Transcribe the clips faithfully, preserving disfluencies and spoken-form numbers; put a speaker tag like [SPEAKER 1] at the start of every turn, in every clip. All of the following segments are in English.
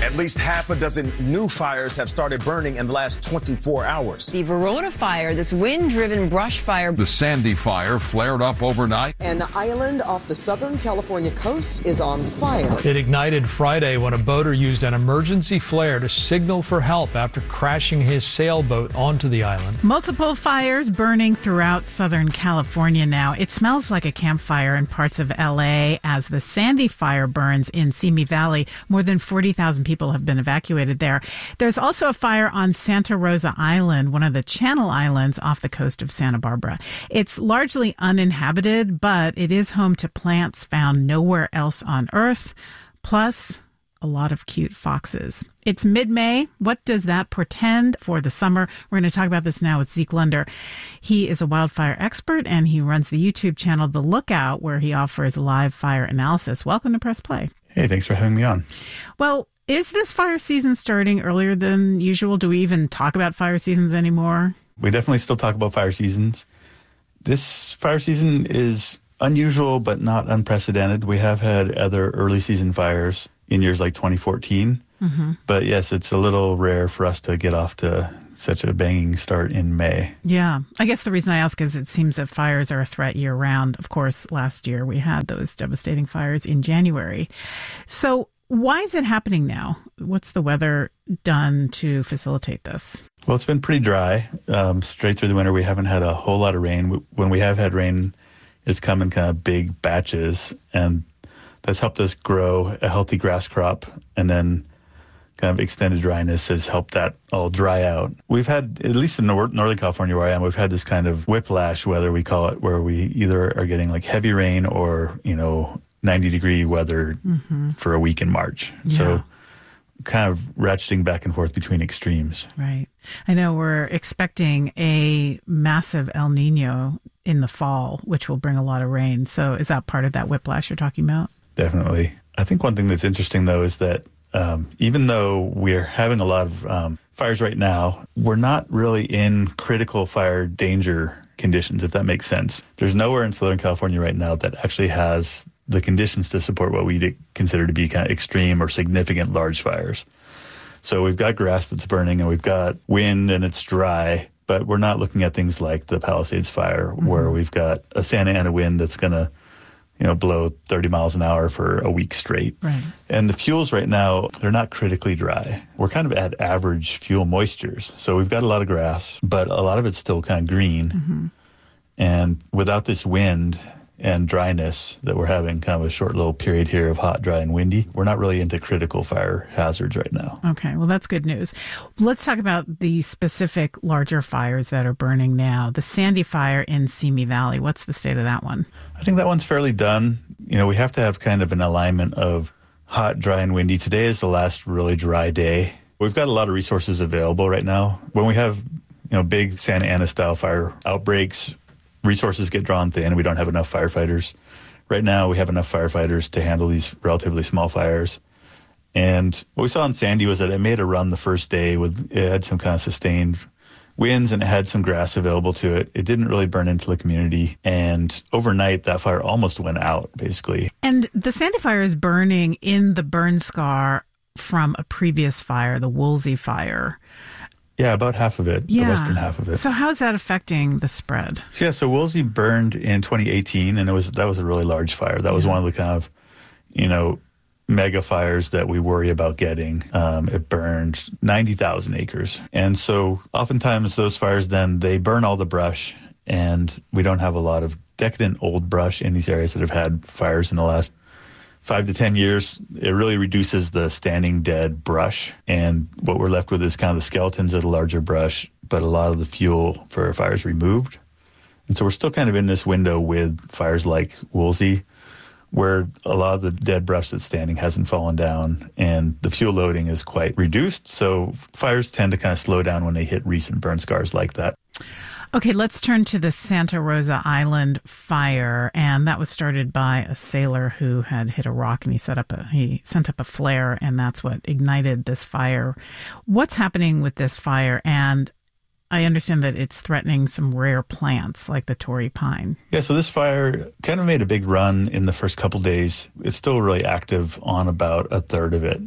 [SPEAKER 1] At least half a dozen new fires have started burning in the last twenty-four hours.
[SPEAKER 2] The Verona fire, this wind-driven brush fire.
[SPEAKER 3] The Sandy fire flared up overnight.
[SPEAKER 4] An island off the Southern California coast is on fire.
[SPEAKER 5] It ignited Friday when a boater used an emergency flare to signal for help after crashing his sailboat onto the island.
[SPEAKER 6] Multiple fires burning throughout Southern California now. It smells like a campfire in parts of L A as the Sandy fire burns in Simi Valley. More than forty thousand people have been evacuated there. There's also a fire on Santa Rosa Island, one of the Channel Islands off the coast of Santa Barbara. It's largely uninhabited, but it is home to plants found nowhere else on Earth, plus a lot of cute foxes. It's mid-May. What does that portend for the summer? We're going to talk about this now with Zeke Lunder. He is a wildfire expert, and he runs the YouTube channel The Lookout, where he offers live fire analysis. Welcome to Press Play.
[SPEAKER 7] Hey, thanks for having me on.
[SPEAKER 6] Well, is this fire season starting earlier than usual? Do we even talk about fire seasons anymore?
[SPEAKER 7] We definitely still talk about fire seasons. This fire season is unusual, but not unprecedented. We have had other early season fires in years like twenty fourteen. Mm-hmm. But yes, it's a little rare for us to get off to such a banging start in May.
[SPEAKER 6] Yeah. I guess the reason I ask is it seems that fires are a threat year round. Of course, last year we had those devastating fires in January. So why is it happening now? What's the weather done to facilitate this?
[SPEAKER 7] Well, it's been pretty dry. Um, straight through the winter, we haven't had a whole lot of rain. When we have had rain, it's come in kind of big batches, and that's helped us grow a healthy grass crop, and then kind of extended dryness has helped that all dry out. We've had, at least in Nor- Northern California where I am, we've had this kind of whiplash weather, we call it, where we either are getting like heavy rain or, you know, ninety degree weather mm-hmm. for a week in March. Yeah. So kind of ratcheting back and forth between extremes.
[SPEAKER 6] Right. I know we're expecting a massive El Nino in the fall, which will bring a lot of rain. So is that part of that whiplash you're talking about?
[SPEAKER 7] Definitely. I think one thing that's interesting, though, is that um, even though we're having a lot of um, fires right now, we're not really in critical fire danger conditions, if that makes sense. There's nowhere in Southern California right now that actually has the conditions to support what we consider to be kind of extreme or significant large fires. So we've got grass that's burning and we've got wind and it's dry, but we're not looking at things like the Palisades fire mm-hmm. where we've got a Santa Ana wind that's going to, you know, blow thirty miles an hour for a week straight.
[SPEAKER 6] Right.
[SPEAKER 7] And the fuels right now, they're not critically dry. We're kind of at average fuel moistures. So we've got a lot of grass, but a lot of it's still kind of green. Mm-hmm. And without this wind and dryness that we're having, kind of a short little period here of hot, dry, and windy, we're not really into critical fire hazards right now.
[SPEAKER 6] Okay, well, that's good news. Let's talk about the specific larger fires that are burning now. The Sandy fire in Simi Valley, what's the state of that one?
[SPEAKER 7] I think that one's fairly done. You know, we have to have kind of an alignment of hot, dry, and windy. Today is the last really dry day. We've got a lot of resources available right now. When we have, you know, big Santa Ana style fire outbreaks, resources get drawn thin. We don't have enough firefighters. Right now, we have enough firefighters to handle these relatively small fires. And what we saw in Sandy was that it made a run the first day. With it had some kind of sustained winds and it had some grass available to it. It didn't really burn into the community. And overnight, that fire almost went out, basically.
[SPEAKER 6] And the Sandy fire is burning in the burn scar from a previous fire, the Woolsey fire.
[SPEAKER 7] Yeah, about half of it, yeah. The western half of it.
[SPEAKER 6] So how is that affecting the spread?
[SPEAKER 7] So yeah, so Woolsey burned in twenty eighteen, and it was that was a really large fire. That was yeah. one of the kind of, you know, mega fires that we worry about getting. Um, it burned ninety thousand acres. And so oftentimes those fires then, they burn all the brush, and we don't have a lot of decadent old brush in these areas that have had fires in the last five to ten years. It really reduces the standing dead brush, and what we're left with is kind of the skeletons of the larger brush, but a lot of the fuel for fires removed. And so we're still kind of in this window with fires like Woolsey, where a lot of the dead brush that's standing hasn't fallen down, and the fuel loading is quite reduced. So fires tend to kind of slow down when they hit recent burn scars like that.
[SPEAKER 6] Okay, let's turn to the Santa Rosa Island fire, and that was started by a sailor who had hit a rock, and he set up a he sent up a flare, and that's what ignited this fire. What's happening with this fire? And I understand that it's threatening some rare plants like the Torrey pine.
[SPEAKER 7] Yeah, so this fire kind of made a big run in the first couple days. It's still really active on about a third of it.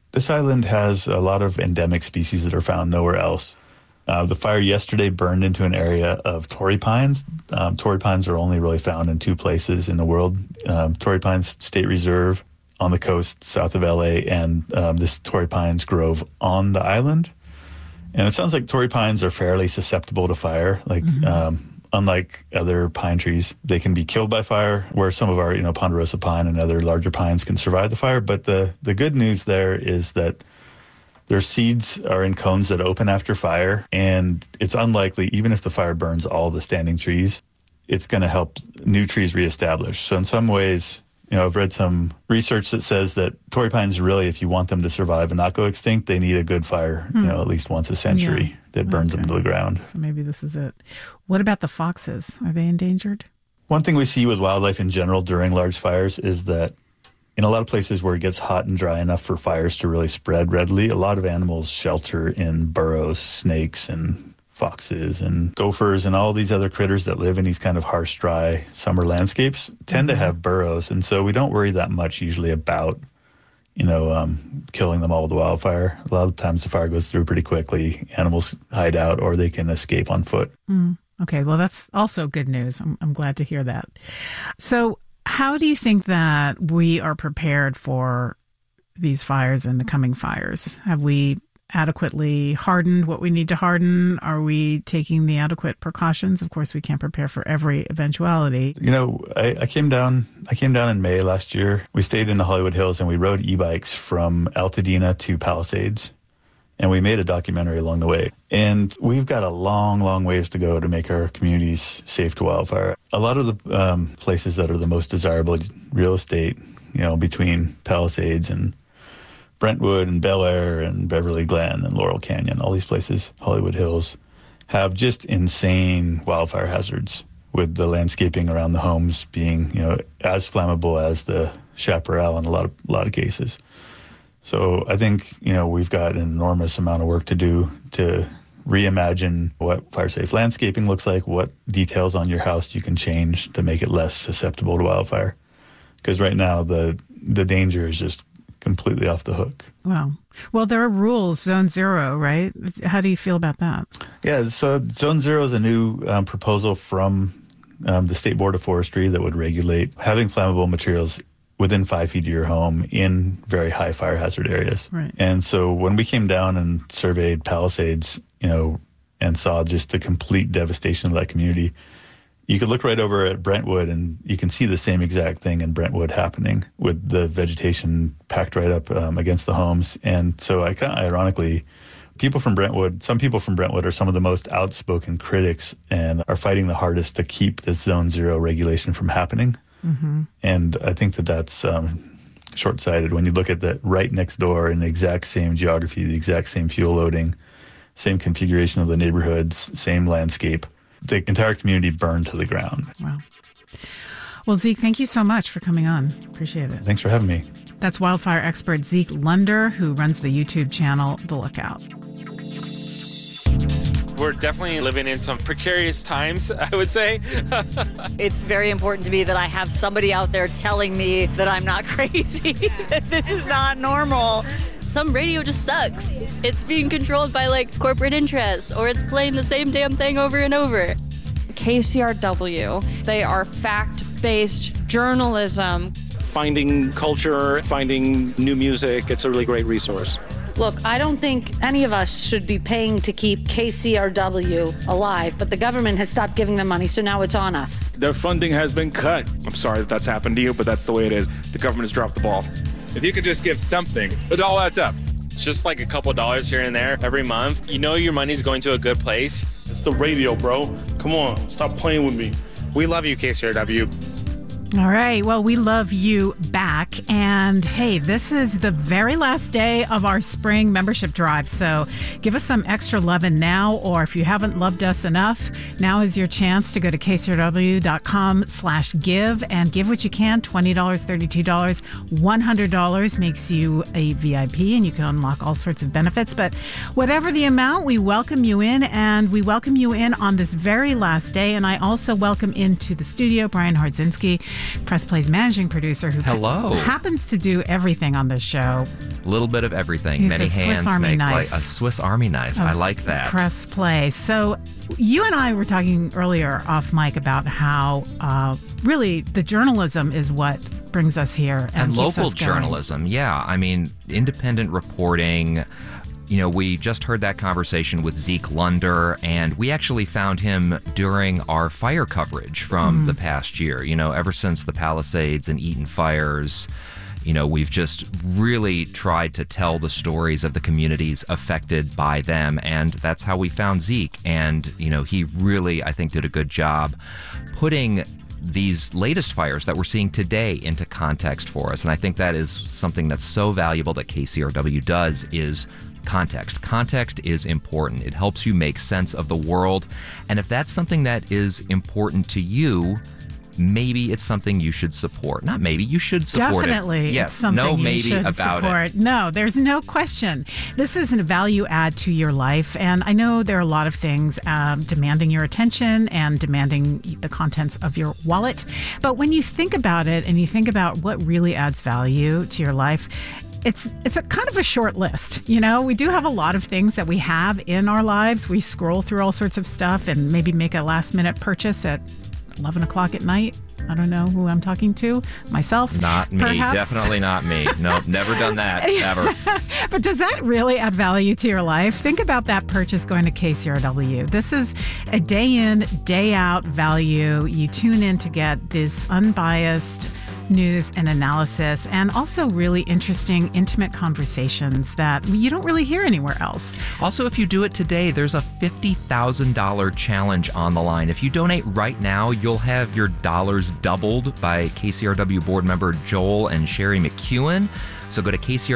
[SPEAKER 7] This island has a lot of endemic species that are found nowhere else. Uh, the fire yesterday burned into an area of Torrey pines. Um, Torrey pines are only really found in two places in the world. Um, Torrey Pines State Reserve on the coast south of L A and um, this Torrey Pines Grove on the island. And it sounds like Torrey pines are fairly susceptible to fire. Like, mm-hmm. um, unlike other pine trees, they can be killed by fire, where some of our, you know, ponderosa pine and other larger pines can survive the fire. But the, the good news there is that their seeds are in cones that open after fire, and it's unlikely, even if the fire burns all the standing trees, it's going to help new trees reestablish. So in some ways, you know, I've read some research that says that Torrey pines really, if you want them to survive and not go extinct, they need a good fire, hmm. you know, at least once a century yeah. that burns okay. them to the ground.
[SPEAKER 6] So maybe this is it. What about the foxes? Are they endangered?
[SPEAKER 7] One thing we see with wildlife in general during large fires is that in a lot of places where it gets hot and dry enough for fires to really spread readily, a lot of animals shelter in burrows, snakes and foxes and gophers and all these other critters that live in these kind of harsh, dry summer landscapes tend mm-hmm. to have burrows. And so we don't worry that much usually about, you know, um, killing them all with the wildfire. A lot of times the fire goes through pretty quickly. Animals hide out or they can escape on foot.
[SPEAKER 6] Mm. Okay, well, that's also good news. I'm, I'm glad to hear that. So how do you think that we are prepared for these fires and the coming fires? Have we adequately hardened what we need to harden? Are we taking the adequate precautions? Of course, we can't prepare for every eventuality.
[SPEAKER 7] You know, I, I came down I came down in May last year. We stayed in the Hollywood Hills and we rode e-bikes from Altadena to Palisades. And we made a documentary along the way. And we've got a long, long ways to go to make our communities safe to wildfire. A lot of the um, places that are the most desirable real estate, you know, between Palisades and Brentwood and Bel Air and Beverly Glen and Laurel Canyon, all these places, Hollywood Hills, have just insane wildfire hazards, with the landscaping around the homes being, you know, as flammable as the chaparral in a lot of, a lot of cases. So I think, you know, we've got an enormous amount of work to do to reimagine what fire-safe landscaping looks like, what details on your house you can change to make it less susceptible to wildfire. Because right now the the danger is just completely off the hook.
[SPEAKER 6] Wow. Well, there are rules, Zone Zero, right? How do you feel about that?
[SPEAKER 7] Yeah, so Zone Zero is a new um, proposal from um, the State Board of Forestry that would regulate having flammable materials within five feet of your home in very high fire hazard areas.
[SPEAKER 6] Right.
[SPEAKER 7] And so when we came down and surveyed Palisades, you know, and saw just the complete devastation of that community, you could look right over at Brentwood and you can see the same exact thing in Brentwood happening, with the vegetation packed right up um, against the homes. And so I kind of ironically, people from Brentwood, some people from Brentwood are some of the most outspoken critics and are fighting the hardest to keep this Zone Zero regulation from happening. Mm-hmm. And I think that that's um, short-sighted when you look at that right next door in the exact same geography, the exact same fuel loading, same configuration of the neighborhoods, same landscape. The entire community burned to the ground.
[SPEAKER 6] Wow. Well, Zeke, thank you so much for coming on. Appreciate it.
[SPEAKER 7] Thanks for having me.
[SPEAKER 6] That's wildfire expert Zeke Lunder, who runs the YouTube channel The Lookout.
[SPEAKER 8] We're definitely living in some precarious times, I would say.
[SPEAKER 9] It's very important to me that I have somebody out there telling me that I'm not crazy, that this is not normal.
[SPEAKER 10] Some radio just sucks. It's being controlled by like corporate interests, or it's playing the same damn thing over and over.
[SPEAKER 11] K C R W, they are fact-based journalism.
[SPEAKER 12] Finding culture, finding new music, it's a really great resource.
[SPEAKER 9] Look, I don't think any of us should be paying to keep K C R W alive, but the government has stopped giving them money, so now it's on us.
[SPEAKER 13] Their funding has been cut.
[SPEAKER 12] I'm sorry that that's happened to you, but that's the way it is. The government has dropped the ball.
[SPEAKER 14] If you could just give something, it all adds up.
[SPEAKER 8] It's just like a couple dollars here and there every month. You know your money's going to a good place.
[SPEAKER 13] It's the radio, bro. Come on, stop playing with me.
[SPEAKER 8] We love you, K C R W.
[SPEAKER 6] All right. Well, we love you back. And hey, this is the very last day of our spring membership drive. So give us some extra loving now, or if you haven't loved us enough, now is your chance to go to kcrw.com slash give and give what you can. twenty dollars, thirty-two dollars, one hundred dollars makes you a V I P and you can unlock all sorts of benefits. But whatever the amount, we welcome you in, and we welcome you in on this very last day. And I also welcome into the studio Brian Hardzinski, Press Play's managing producer. Who
[SPEAKER 15] Hello.
[SPEAKER 6] happens to do everything on this show.
[SPEAKER 15] A little bit of everything.
[SPEAKER 6] He's
[SPEAKER 15] Many
[SPEAKER 6] a Swiss
[SPEAKER 15] hands
[SPEAKER 6] Army
[SPEAKER 15] make
[SPEAKER 6] knife.
[SPEAKER 15] like a Swiss Army knife. I like that.
[SPEAKER 6] Press play. So you and I were talking earlier off mic about how uh, really the journalism is what brings us here and,
[SPEAKER 15] And
[SPEAKER 6] keeps
[SPEAKER 15] local
[SPEAKER 6] us going.
[SPEAKER 15] journalism, yeah. I mean, independent reporting. You know, we just heard that conversation with Zeke Lunder, and we actually found him during our fire coverage from
[SPEAKER 6] Mm.
[SPEAKER 15] the past year. You know, ever since the Palisades and Eaton fires, you know, we've just really tried to tell the stories of the communities affected by them, and that's how we found Zeke. And, you know, he really, I think, did a good job putting these latest fires that we're seeing today into context for us. And I think that is something that's so valuable that K C R W does is context. Context is important. It helps you make sense of the world. And if that's something that is important to you, maybe it's something you should support. Not maybe, you should support
[SPEAKER 6] Definitely,
[SPEAKER 15] it. Yes,
[SPEAKER 6] it's something
[SPEAKER 15] no
[SPEAKER 6] you
[SPEAKER 15] maybe
[SPEAKER 6] should
[SPEAKER 15] about
[SPEAKER 6] support.
[SPEAKER 15] it.
[SPEAKER 6] No, there's no question. This is a value add to your life, and I know there are a lot of things um, demanding your attention and demanding the contents of your wallet. But when you think about it and you think about what really adds value to your life, It's it's a kind of a short list. You know, we do have a lot of things that we have in our lives. We scroll through all sorts of stuff and maybe make a last minute purchase at eleven o'clock at night. I don't know who I'm talking to. Myself?
[SPEAKER 15] Not me.
[SPEAKER 6] Perhaps.
[SPEAKER 15] Definitely not me. Nope, never done that, ever.
[SPEAKER 6] But does that really add value to your life? Think about that purchase going to K C R W. This is a day in, day out value. You tune in to get this unbiased news and analysis, and also really interesting, intimate conversations that you don't really hear anywhere else.
[SPEAKER 15] Also, if you do it today, there's a fifty thousand dollars challenge on the line. If you donate right now, you'll have your dollars doubled by K C R W board member Joel and Sherry McEwen. So go to K C R